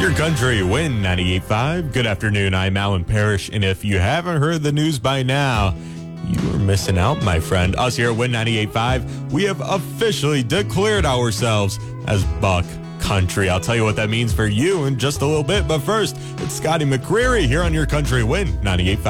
Your country win 98.5. Good afternoon. I'm Alan Parrish, and if you haven't heard the news by now, you are missing out, my friend. Us here at Win 98.5, we have officially declared ourselves as Buck Country. I'll tell you what that means for you in just a little bit, but first, it's Scotty McCreery here on Your Country Win 98.5.